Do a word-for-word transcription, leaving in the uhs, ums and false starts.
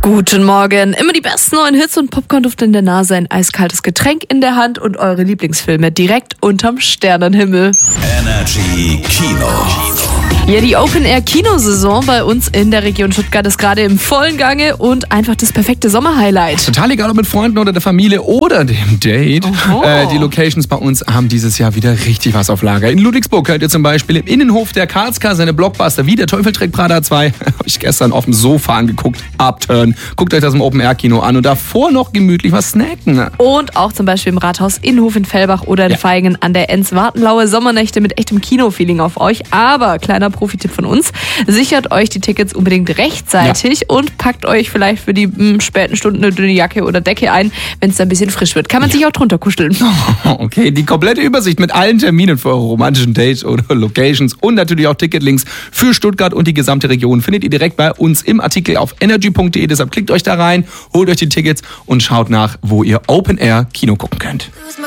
Guten Morgen. Immer die besten neuen Hits und Popcornduft in der Nase, ein eiskaltes Getränk in der Hand und eure Lieblingsfilme direkt unterm Sternenhimmel. Energy Kino. Ja, die Open-Air-Kinosaison bei uns in der Region Stuttgart ist gerade im vollen Gange und einfach das perfekte Sommerhighlight. Total egal, ob mit Freunden oder der Familie oder dem Date. Äh, die Locations bei uns haben dieses Jahr wieder richtig was auf Lager. In Ludwigsburg könnt ihr zum Beispiel im Innenhof der Karlska seine Blockbuster wie Der Teufel trägt Prada zwei, habe ich gestern auf dem Sofa angeguckt, Upturn. Guckt euch das im Open-Air-Kino an und davor noch gemütlich was snacken. Und auch zum Beispiel im Rathaus Innenhof in Fellbach oder in Ja. Vaihingen an der Enz warten laue Sommernächte mit echtem Kino-Feeling auf euch. Aber kleiner Profitipp von uns, sichert euch die Tickets unbedingt rechtzeitig ja. und packt euch vielleicht für die mh, späten Stunden eine dünne Jacke oder Decke ein, wenn es ein bisschen frisch wird. Kann man ja. sich auch drunter kuscheln. Okay, die komplette Übersicht mit allen Terminen für eure romantischen Dates oder Locations und natürlich auch Ticketlinks für Stuttgart und die gesamte Region findet ihr direkt bei uns im Artikel auf energy punkt de. Deshalb klickt euch da rein, holt euch die Tickets und schaut nach, wo ihr Open Air Kino gucken könnt.